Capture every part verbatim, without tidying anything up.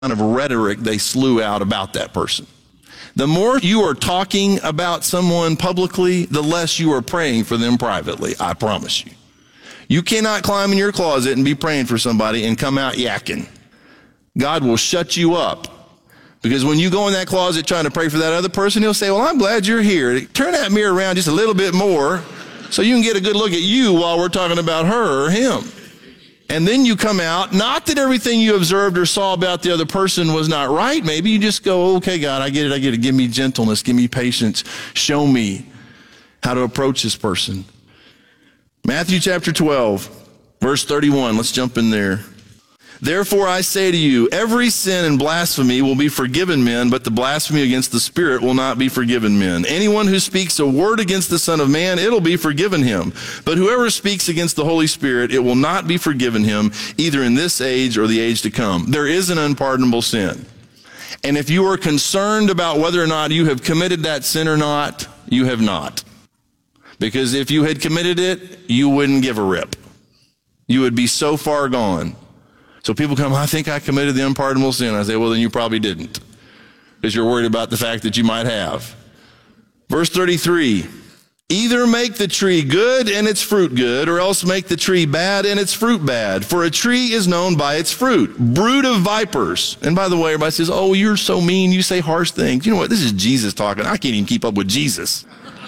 of rhetoric they slew out about that person. The more you are talking about someone publicly, the less you are praying for them privately, I promise you. You cannot climb in your closet and be praying for somebody and come out yakking. God will shut you up. Because when you go in that closet trying to pray for that other person, he'll say, well, I'm glad you're here. Turn that mirror around just a little bit more so you can get a good look at you while we're talking about her or him. And then you come out, not that everything you observed or saw about the other person was not right. Maybe you just go, okay, God, I get it, I get it. Give me gentleness, give me patience. Show me how to approach this person. Matthew chapter twelve, verse thirty-one. Let's jump in there. Therefore I say to you, every sin and blasphemy will be forgiven men, but the blasphemy against the Spirit will not be forgiven men. Anyone who speaks a word against the Son of Man, it'll be forgiven him. But whoever speaks against the Holy Spirit, it will not be forgiven him, either in this age or the age to come. There is an unpardonable sin. And if you are concerned about whether or not you have committed that sin or not, you have not. Because if you had committed it, you wouldn't give a rip. You would be so far gone. So people come, I think I committed the unpardonable sin. I say, well, then you probably didn't, because you're worried about the fact that you might have. Verse thirty-three, either make the tree good and its fruit good, or else make the tree bad and its fruit bad. For a tree is known by its fruit. Brood of vipers. And by the way, everybody says, oh, you're so mean. You say harsh things. You know what? This is Jesus talking. I can't even keep up with Jesus.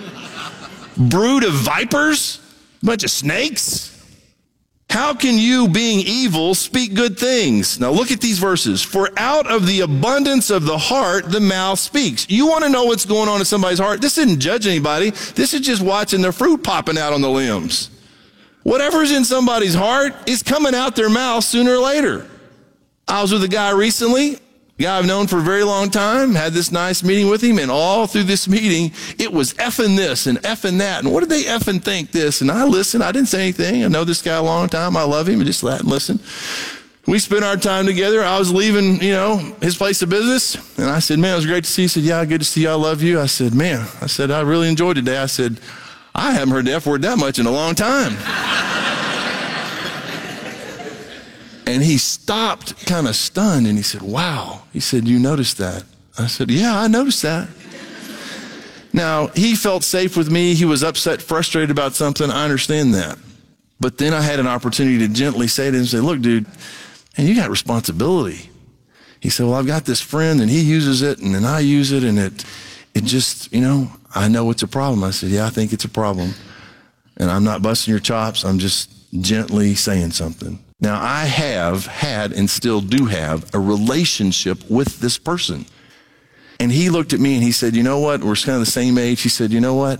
Brood of vipers? Bunch of snakes? How can you, being evil, speak good things? Now look at these verses. For out of the abundance of the heart, the mouth speaks. You want to know what's going on in somebody's heart? This isn't judge anybody. This is just watching their fruit popping out on the limbs. Whatever's in somebody's heart is coming out their mouth sooner or later. I was with a guy recently, a guy I've known for a very long time, had this nice meeting with him, and all through this meeting, it was effing this and effing that. And what did they effing think this? And I listened. I didn't say anything. I know this guy a long time. I love him. I just let him listen. We spent our time together. I was leaving, you know, his place of business. And I said, man, it was great to see you. He said, yeah, good to see you. I love you. I said, man, I said, I really enjoyed today. I said, I haven't heard the F word that much in a long time. And he stopped kind of stunned, and he said, wow. He said, you noticed that? I said, yeah, I noticed that. Now, he felt safe with me. He was upset, frustrated about something. I understand that. But then I had an opportunity to gently say to him, say, look, dude, and you got responsibility. He said, well, I've got this friend, and he uses it, and then I use it, and it, it just, you know, I know it's a problem. I said, yeah, I think it's a problem. And I'm not busting your chops. I'm just gently saying something. Now, I have had and still do have a relationship with this person. And he looked at me and he said, you know what? We're kind of the same age. He said, you know what?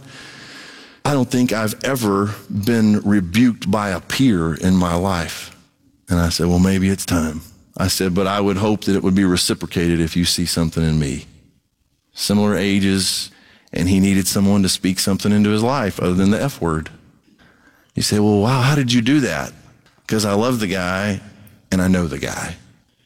I don't think I've ever been rebuked by a peer in my life. And I said, well, maybe it's time. I said, but I would hope that it would be reciprocated if you see something in me. Similar ages, and he needed someone to speak something into his life other than the F word. You say, well, wow, how did you do that? Because I love the guy and I know the guy.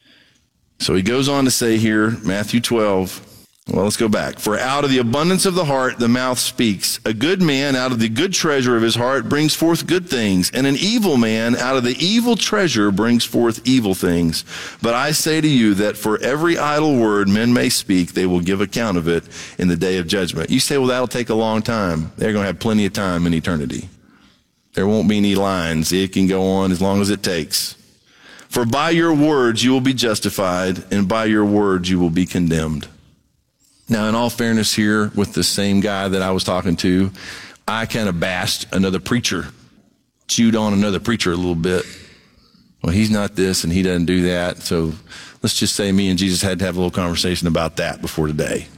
So he goes on to say here, Matthew twelve, well, let's go back. For out of the abundance of the heart, the mouth speaks. A good man out of the good treasure of his heart brings forth good things, and an evil man out of the evil treasure brings forth evil things. But I say to you that for every idle word men may speak, they will give account of it in the day of judgment. You say, well, that'll take a long time. They're going to have plenty of time in eternity. There won't be any lines. It can go on as long as it takes. For by your words you will be justified, and by your words you will be condemned. Now, in all fairness here, with the same guy that I was talking to, I kind of bashed another preacher, chewed on another preacher a little bit. Well, he's not this, and he doesn't do that. So let's just say me and Jesus had to have a little conversation about that before today.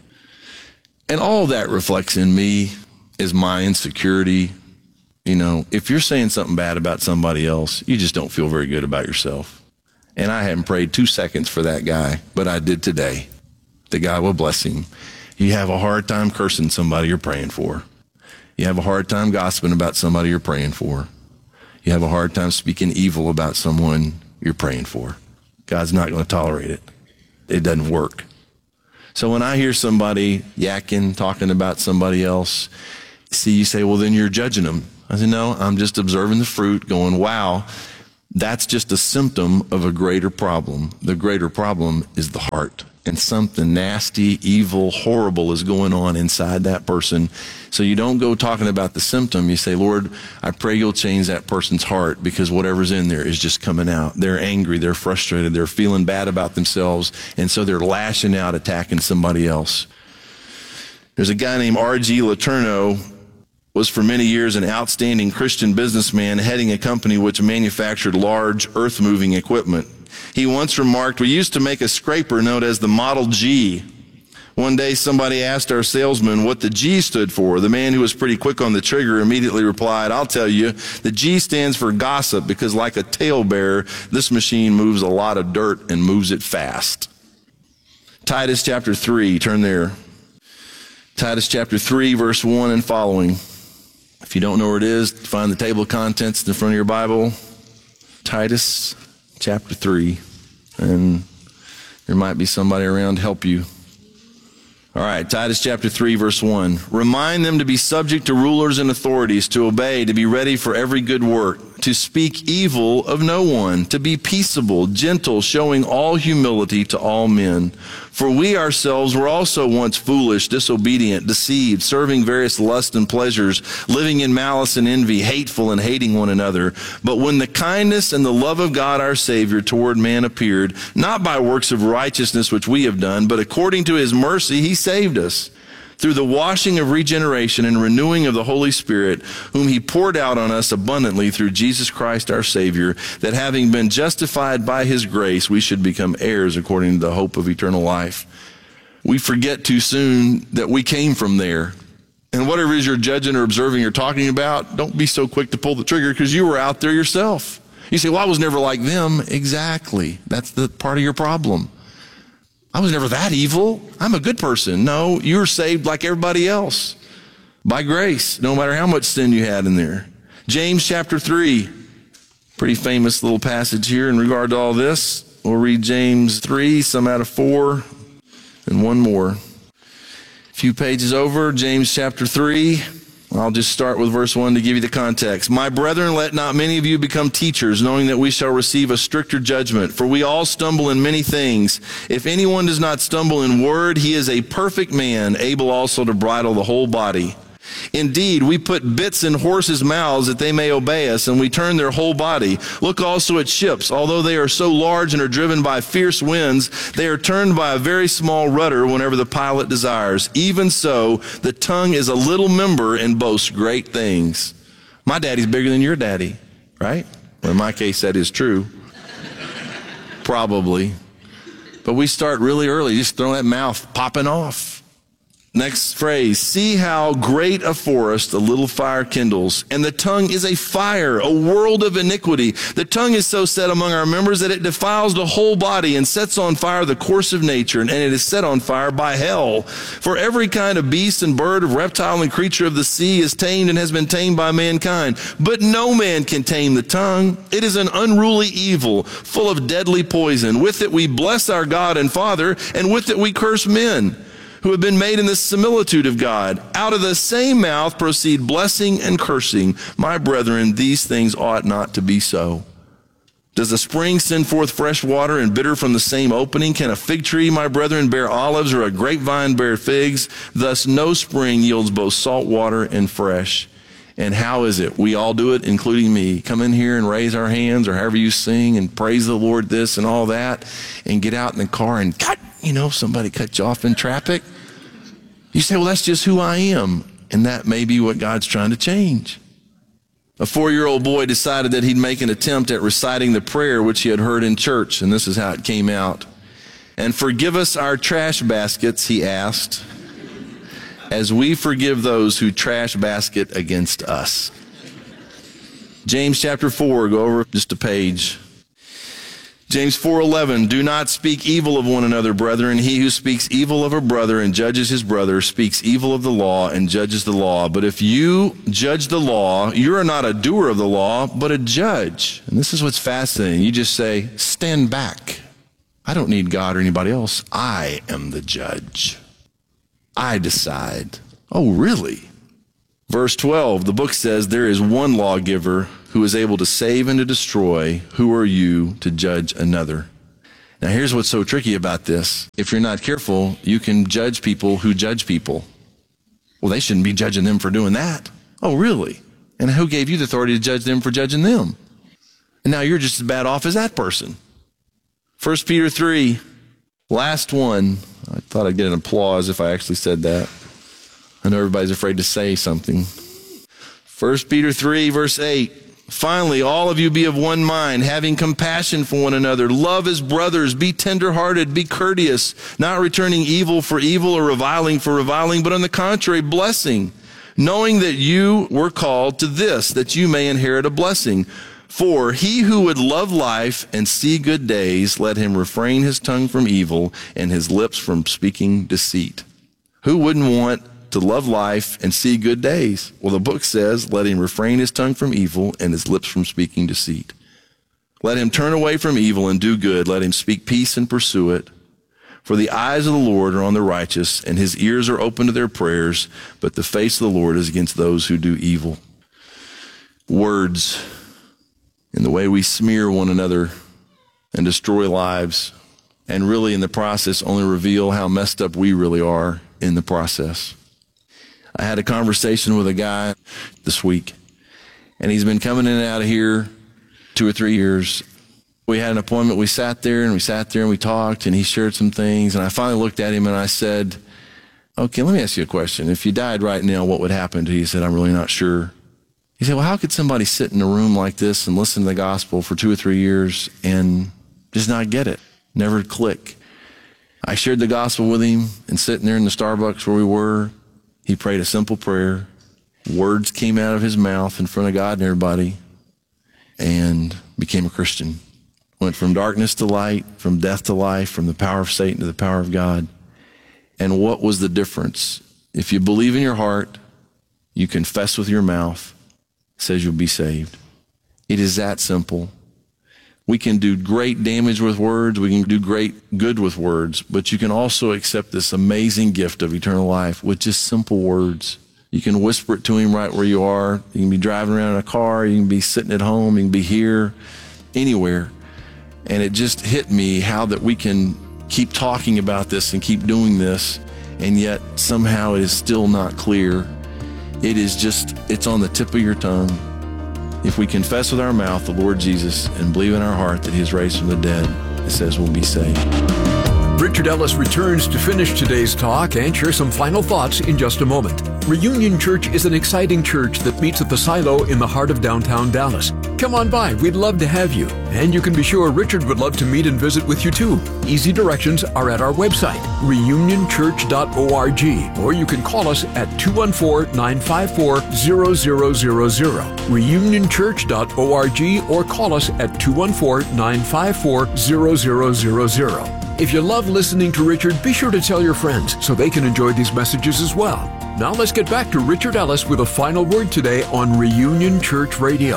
And all that reflects in me is my insecurity. You know, if you're saying something bad about somebody else, you just don't feel very good about yourself. And I hadn't prayed two seconds for that guy, but I did today. The guy will bless him. You have a hard time cursing somebody you're praying for. You have a hard time gossiping about somebody you're praying for. You have a hard time speaking evil about someone you're praying for. God's not going to tolerate it. It doesn't work. So when I hear somebody yakking, talking about somebody else, see, you say, well, then you're judging them. I said, no, I'm just observing the fruit, going, wow, That's just a symptom of a greater problem. The greater problem is the heart. And something nasty, evil, horrible is going on inside that person. So you don't go talking about the symptom. You say, Lord, I pray you'll change that person's heart, because whatever's in there is just coming out. They're angry, they're frustrated, they're feeling bad about themselves, and so they're lashing out, attacking somebody else. There's a guy named R G Letourneau, was for many years an outstanding Christian businessman heading a company which manufactured large earth-moving equipment. He once remarked, we used to make a scraper known as the Model G. One day somebody asked our salesman what the G stood for. The man, who was pretty quick on the trigger, immediately replied, I'll tell you, the G stands for gossip, because like a talebearer, this machine moves a lot of dirt and moves it fast. Titus chapter three, turn there. Titus chapter three, verse one and following. If you don't know where it is, find the table of contents in the front of your Bible. Titus chapter three. And there might be somebody around to help you. All right, Titus chapter three, verse one. Remind them to be subject to rulers and authorities, to obey, to be ready for every good work, to speak evil of no one, to be peaceable, gentle, showing all humility to all men. For we ourselves were also once foolish, disobedient, deceived, serving various lusts and pleasures, living in malice and envy, hateful and hating one another. But when the kindness and the love of God our Savior toward man appeared, not by works of righteousness which we have done, but according to his mercy he saved us, through the washing of regeneration and renewing of the Holy Spirit, whom he poured out on us abundantly through Jesus Christ our Savior, that having been justified by his grace, we should become heirs according to the hope of eternal life. We forget too soon that we came from there. And whatever it is you're judging or observing or talking about, don't be so quick to pull the trigger, because you were out there yourself. You say, well, I was never like them. Exactly. That's the part of your problem. I was never that evil. I'm a good person. No, you're saved like everybody else by grace, no matter how much sin you had in there. James chapter three, pretty famous little passage here in regard to all this. We'll read James three, some out of four, and one more. A few pages over, James chapter three. I'll just start with verse one to give you the context. My brethren, let not many of you become teachers, knowing that we shall receive a stricter judgment. For we all stumble in many things. If anyone does not stumble in word, he is a perfect man, able also to bridle the whole body. Indeed, we put bits in horses' mouths that they may obey us, and we turn their whole body. Look also at ships. Although they are so large and are driven by fierce winds, they are turned by a very small rudder whenever the pilot desires. Even so, the tongue is a little member and boasts great things. My daddy's bigger than your daddy, right? Well, in my case, that is true. Probably. But we start really early, just throwing that mouth popping off. Next phrase, see how great a forest a little fire kindles, and the tongue is a fire, a world of iniquity. The tongue is so set among our members that it defiles the whole body and sets on fire the course of nature, and it is set on fire by hell. For every kind of beast and bird, of reptile and creature of the sea is tamed and has been tamed by mankind. But no man can tame the tongue. It is an unruly evil, full of deadly poison. With it we bless our God and Father, and with it we curse men, who have been made in the similitude of God. Out of the same mouth proceed blessing and cursing. My brethren, these things ought not to be so. Does a spring send forth fresh water and bitter from the same opening? Can a fig tree, my brethren, bear olives, or a grapevine bear figs? Thus no spring yields both salt water and fresh. And how is it? We all do it, including me. Come in here and raise our hands, or however you sing, and praise the Lord this and all that, and get out in the car and cut, you know, somebody cut you off in traffic. You say, well, that's just who I am. And that may be what God's trying to change. A four-year-old boy decided that he'd make an attempt at reciting the prayer which he had heard in church, and this is how it came out. And forgive us our trash baskets, he asked, as we forgive those who trash basket against us. James chapter four, go over just a page. James four eleven, do not speak evil of one another, brethren. He who speaks evil of a brother and judges his brother speaks evil of the law and judges the law. But if you judge the law, you are not a doer of the law, but a judge. And this is what's fascinating. You just say, stand back. I don't need God or anybody else. I am the judge. I decide. Oh, really? Verse twelve, the book says, there is one lawgiver who is able to save and to destroy. Who are you to judge another? Now here's what's so tricky about this. If you're not careful, you can judge people who judge people. Well, they shouldn't be judging them for doing that. Oh, really? And who gave you the authority to judge them for judging them? And now you're just as bad off as that person. First Peter three, last one. I thought I'd get an applause if I actually said that. I know everybody's afraid to say something. First Peter three, verse eight. Finally, all of you be of one mind, having compassion for one another. Love as brothers. Be tenderhearted. Be courteous, not returning evil for evil or reviling for reviling, but on the contrary, blessing, knowing that you were called to this, that you may inherit a blessing. For he who would love life and see good days, let him refrain his tongue from evil and his lips from speaking deceit. Who wouldn't want to love life and see good days? Well, the book says, let him refrain his tongue from evil and his lips from speaking deceit. Let him turn away from evil and do good. Let him speak peace and pursue it. For the eyes of the Lord are on the righteous, and his ears are open to their prayers, but the face of the Lord is against those who do evil. Words, and the way we smear one another and destroy lives, and really in the process only reveal how messed up we really are in the process. I had a conversation with a guy this week, and he's been coming in and out of here two or three years. We had an appointment. We sat there and we sat there and we talked, and he shared some things. And I finally looked at him and I said, okay, let me ask you a question. If you died right now, what would happen to you? He said, I'm really not sure. He said, well, how could somebody sit in a room like this and listen to the gospel for two or three years and just not get it? Never click. I shared the gospel with him, and sitting there in the Starbucks where we were, he prayed a simple prayer. Words came out of his mouth in front of God and everybody, and became a Christian. Went from darkness to light, from death to life, from the power of Satan to the power of God. And what was the difference? If you believe in your heart, you confess with your mouth, it says you'll be saved. It is that simple. We can do great damage with words. We can do great good with words, but you can also accept this amazing gift of eternal life with just simple words. You can whisper it to him right where you are. You can be driving around in a car. You can be sitting at home. You can be here, anywhere. And it just hit me how that we can keep talking about this and keep doing this, and yet somehow it is still not clear. It is just, it's on the tip of your tongue. If we confess with our mouth the Lord Jesus and believe in our heart that he is raised from the dead, it says we'll be saved. Richard Ellis returns to finish today's talk and share some final thoughts in just a moment. Reunion Church is an exciting church that meets at the Silo in the heart of downtown Dallas. Come on by, we'd love to have you. And you can be sure Richard would love to meet and visit with you too. Easy directions are at our website, reunion church dot org, or you can call us at two one four, nine five four, zero zero zero zero, reunion church dot org, or call us at two one four, nine five four, zero zero zero zero. If you love listening to Richard, be sure to tell your friends so they can enjoy these messages as well. Now let's get back to Richard Ellis with a final word today on Reunion Church Radio.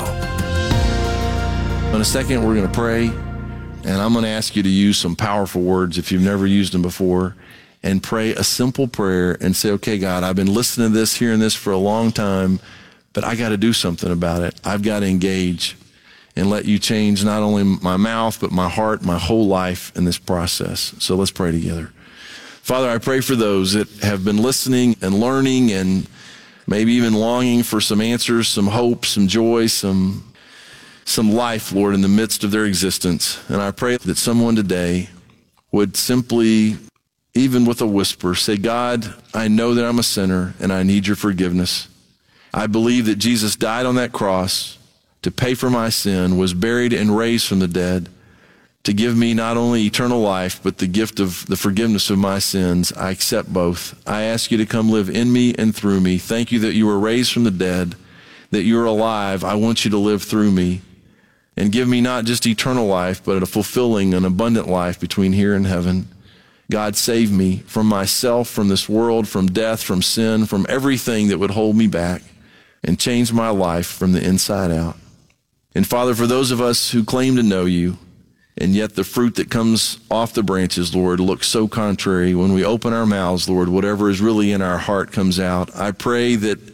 In a second, we're going to pray, and I'm going to ask you to use some powerful words if you've never used them before, and pray a simple prayer and say, okay, God, I've been listening to this, hearing this for a long time, but I got to do something about it. I've got to engage and let you change not only my mouth, but my heart, my whole life in this process. So let's pray together. Father, I pray for those that have been listening and learning and maybe even longing for some answers, some hope, some joy, some, some life, Lord, in the midst of their existence. And I pray that someone today would simply, even with a whisper, say, God, I know that I'm a sinner and I need your forgiveness. I believe that Jesus died on that cross to pay for my sin, was buried and raised from the dead, to give me not only eternal life, but the gift of the forgiveness of my sins. I accept both. I ask you to come live in me and through me. Thank you that you were raised from the dead, that you're alive. I want you to live through me and give me not just eternal life, but a fulfilling and abundant life between here and heaven. God, save me from myself, from this world, from death, from sin, from everything that would hold me back, and change my life from the inside out. And Father, for those of us who claim to know you, and yet the fruit that comes off the branches, Lord, looks so contrary. When we open our mouths, Lord, whatever is really in our heart comes out. I pray that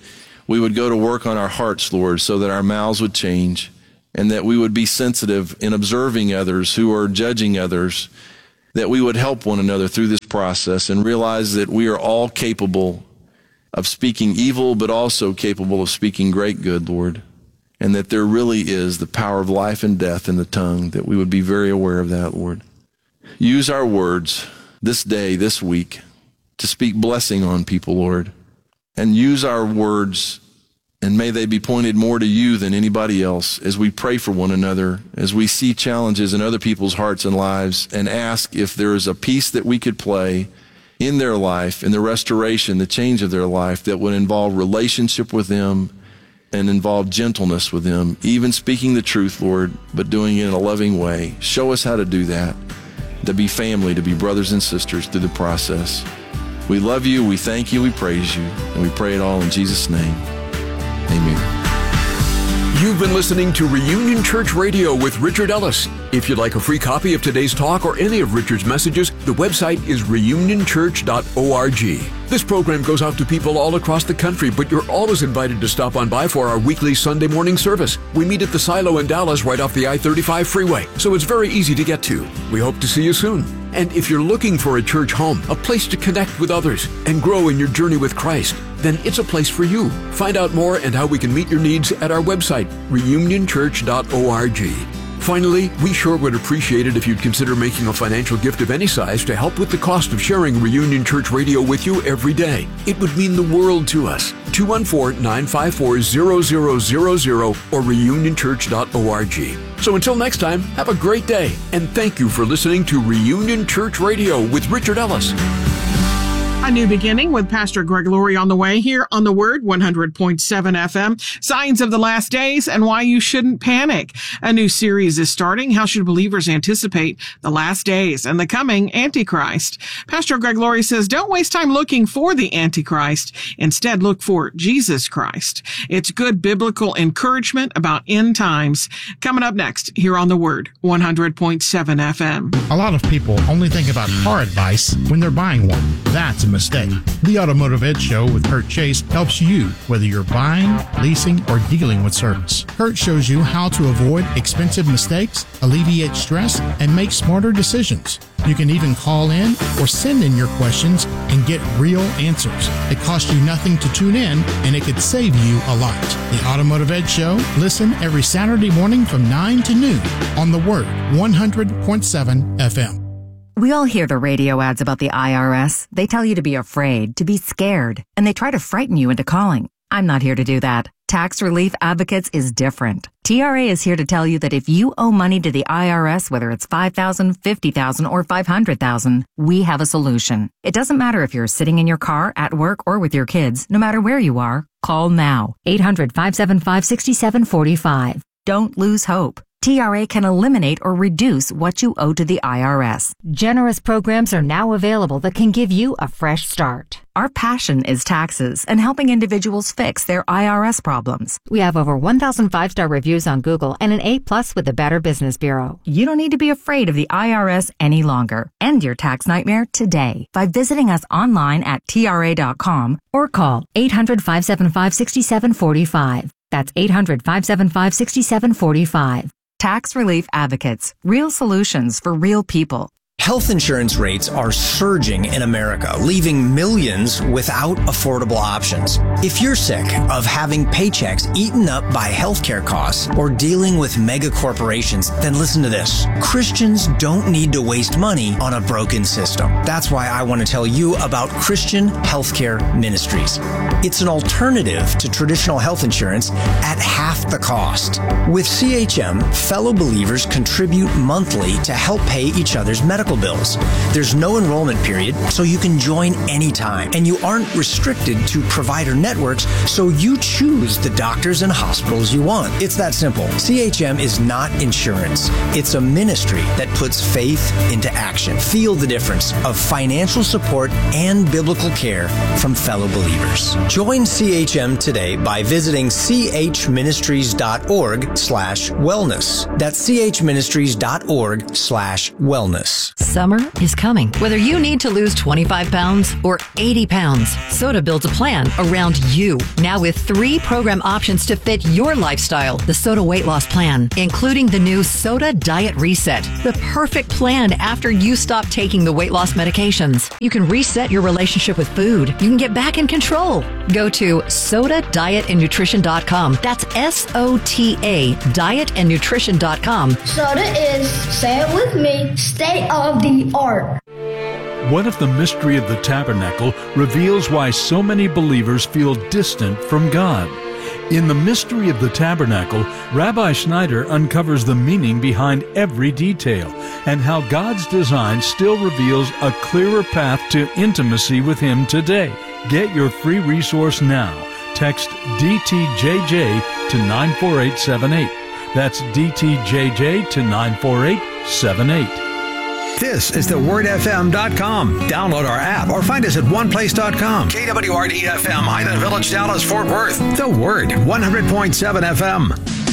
we would go to work on our hearts, Lord, so that our mouths would change and that we would be sensitive in observing others who are judging others, that we would help one another through this process and realize that we are all capable of speaking evil, but also capable of speaking great good, Lord, and that there really is the power of life and death in the tongue, that we would be very aware of that, Lord. Use our words this day, this week, to speak blessing on people, Lord, and use our words, and may they be pointed more to you than anybody else as we pray for one another, as we see challenges in other people's hearts and lives, and ask if there is a piece that we could play in their life, in the restoration, the change of their life, that would involve relationship with them and involve gentleness with them, even speaking the truth, Lord, but doing it in a loving way. Show us how to do that, to be family, to be brothers and sisters through the process. We love you, we thank you, we praise you, and we pray it all in Jesus' name. Amen. You've been listening to Reunion Church Radio with Richard Ellis. If you'd like a free copy of today's talk or any of Richard's messages, the website is reunion church dot org. This program goes out to people all across the country, but you're always invited to stop on by for our weekly Sunday morning service. We meet at the Silo in Dallas right off the I thirty-five freeway, so it's very easy to get to. We hope to see you soon. And if you're looking for a church home, a place to connect with others and grow in your journey with Christ, then it's a place for you. Find out more and how we can meet your needs at our website, reunion church dot org. Finally, we sure would appreciate it if you'd consider making a financial gift of any size to help with the cost of sharing Reunion Church Radio with you every day. It would mean the world to us. two one four, nine five four, zero zero zero zero or reunion church dot org. So until next time, have a great day, and thank you for listening to Reunion Church Radio with Richard Ellis. A new beginning with Pastor Greg Laurie on the way here on The Word, one hundred point seven F M. Signs of the last days and why you shouldn't panic. A new series is starting. How should believers anticipate the last days and the coming Antichrist? Pastor Greg Laurie says, don't waste time looking for the Antichrist. Instead, look for Jesus Christ. It's good biblical encouragement about end times. Coming up next here on The Word, one hundred point seven F M. A lot of people only think about car advice when they're buying one. That's a mistake. The Automotive Ed Show with Kurt Chase helps you whether you're buying, leasing, or dealing with service. Kurt shows you how to avoid expensive mistakes, alleviate stress, and make smarter decisions. You can even call in or send in your questions and get real answers. It costs you nothing to tune in, and it could save you a lot. The Automotive Ed Show, listen every Saturday morning from nine to noon on The Word, one hundred point seven F M. We all hear the radio ads about the I R S. They tell you to be afraid, to be scared, and they try to frighten you into calling. I'm not here to do that. Tax Relief Advocates is different. T R A is here to tell you that if you owe money to the I R S, whether it's five thousand dollars, fifty thousand dollars, or five hundred thousand dollars, we have a solution. It doesn't matter if you're sitting in your car, at work, or with your kids. No matter where you are, call now. eight hundred, five seven five, six seven four five. Don't lose hope. T R A can eliminate or reduce what you owe to the I R S. Generous programs are now available that can give you a fresh start. Our passion is taxes and helping individuals fix their I R S problems. We have over one thousand five-star reviews on Google and an A plus with the Better Business Bureau. You don't need to be afraid of the I R S any longer. End your tax nightmare today by visiting us online at T R A dot com or call eight hundred, five seven five, six seven four five. That's eight hundred, five seven five, six seven four five. Tax Relief Advocates. Real solutions for real people. Health insurance rates are surging in America, leaving millions without affordable options. If you're sick of having paychecks eaten up by healthcare costs or dealing with mega corporations, then listen to this. Christians don't need to waste money on a broken system. That's why I want to tell you about Christian Healthcare Ministries. It's an alternative to traditional health insurance at half the cost. With C H M, fellow believers contribute monthly to help pay each other's medical bills. There's no enrollment period, so you can join anytime. And you aren't restricted to provider networks, so you choose the doctors and hospitals you want. It's that simple. C H M is not insurance. It's a ministry that puts faith into action. Feel the difference of financial support and biblical care from fellow believers. Join C H M today by visiting c h ministries dot org slash wellness. That's c h ministries dot org slash wellness. Summer is coming. Whether you need to lose twenty-five pounds or eighty pounds, Soda builds a plan around you. Now with three program options to fit your lifestyle. The Soda Weight Loss Plan, including the new Soda Diet Reset. The perfect plan after you stop taking the weight loss medications. You can reset your relationship with food. You can get back in control. Go to soda diet and nutrition dot com. That's S O T A, diet and nutrition dot com. Soda is, say it with me, state of the art. What if the mystery of the tabernacle reveals why so many believers feel distant from God? In The Mystery of the Tabernacle, Rabbi Schneider uncovers the meaning behind every detail and how God's design still reveals a clearer path to intimacy with Him today. Get your free resource now. Text D T J J to nine four eight seven eight. That's D T J J to nine four eight seven eight. This is the word f m dot com. Download our app or find us at one place dot com. K W R D F M, Highland Village, Dallas, Fort Worth. The Word, one hundred point seven F M.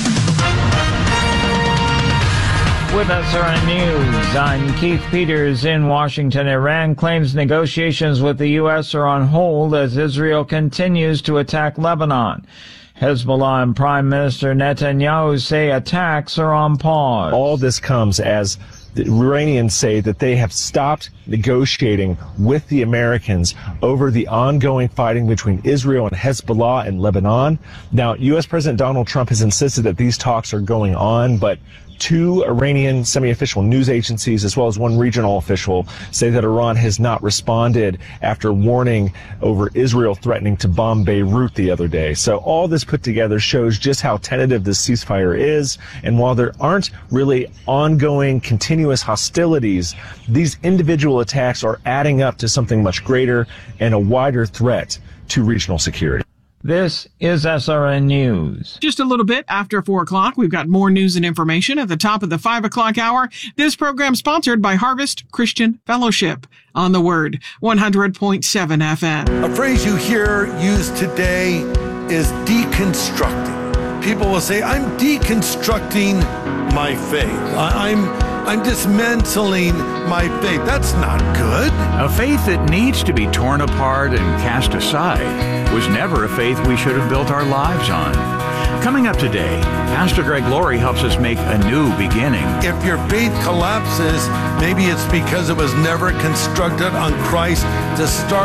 With S R N News, I'm Keith Peters in Washington. Iran claims negotiations with the U S are on hold as Israel continues to attack Lebanon. Hezbollah and Prime Minister Netanyahu say attacks are on pause. All this comes as the Iranians say that they have stopped negotiating with the Americans over the ongoing fighting between Israel and Hezbollah and Lebanon. Now, U S President Donald Trump has insisted that these talks are going on, but two Iranian semi-official news agencies, as well as one regional official, say that Iran has not responded after warning over Israel threatening to bomb Beirut the other day. So all this put together shows just how tentative this ceasefire is. And while there aren't really ongoing, continuous hostilities, these individual attacks are adding up to something much greater and a wider threat to regional security. This is S R N News. Just a little bit after four o'clock, we've got more news and information at the top of the five o'clock hour. This program sponsored by Harvest Christian Fellowship on the Word, one hundred point seven F M. A phrase you hear used today is deconstructing. People will say, I'm deconstructing my faith. I- I'm I'm dismantling my faith. That's not good. A faith that needs to be torn apart and cast aside was never a faith we should have built our lives on. Coming up today, Pastor Greg Laurie helps us make a new beginning. If your faith collapses, maybe it's because it was never constructed on Christ to start